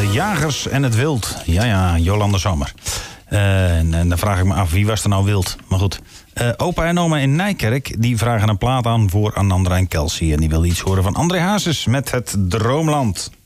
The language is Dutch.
Jagers en het Wild. Ja, Jolande Zomer. En dan vraag ik me af, wie was er nou wild? Maar goed. Opa en oma in Nijkerk, die vragen een plaat aan voor Anandra en Kelsey. En die wil iets horen van André Hazes met Het Droomland.